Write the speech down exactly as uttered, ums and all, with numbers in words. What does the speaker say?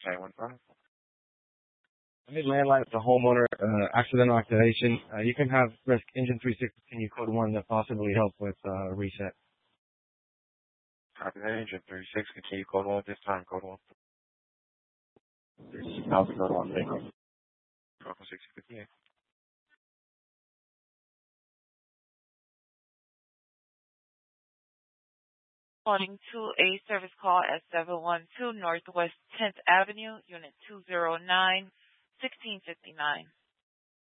nine one five. Hey, landline, it's a homeowner uh, accidental activation. Uh, you can have risk engine three sixty. Can you code one to possibly help with uh, reset? Copy that. Engine three six. Continue code one at this time. Code one. Alpha code one. Thank you. Code one six fifty eight. Calling to a service call at seven one two Northwest tenth Avenue, Unit two zero nine, sixteen fifty-nine.